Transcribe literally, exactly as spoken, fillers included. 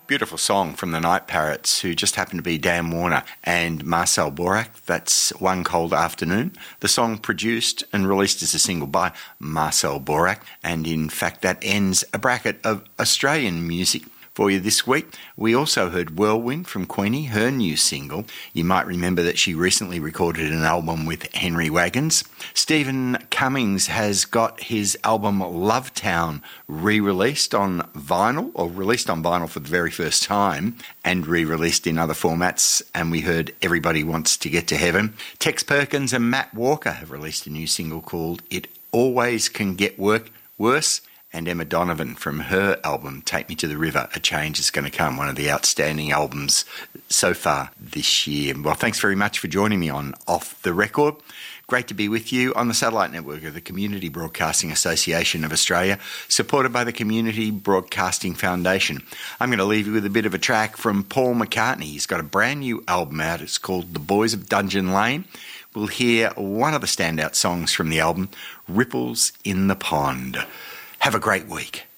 Beautiful song from the Night Parrots, who just happened to be Dan Warner and Marcel Borak. That's One Cold Afternoon. The song produced and released as a single by Marcel Borak. And in fact, that ends a bracket of Australian music for you this week. We also heard Whirlwind from Queenie, her new single. You might remember that she recently recorded an album with Henry Wagons. Stephen Cummings has got his album Lovetown re-released on vinyl, or released on vinyl for the very first time, and re-released in other formats. And we heard Everybody Wants to Get to Heaven. Tex Perkins and Matt Walker have released a new single called It Always Can Get Work Worse. And Emma Donovan from her album Take Me to the River, A Change Is Going to Come, one of the outstanding albums so far this year. Well, thanks very much for joining me on Off the Record. Great to be with you on the satellite network of the Community Broadcasting Association of Australia, supported by the Community Broadcasting Foundation. I'm going to leave you with a bit of a track from Paul McCartney. He's got a brand new album out. It's called The Boys of Dungeon Lane. We'll hear one of the standout songs from the album, Ripples in the Pond. Have a great week.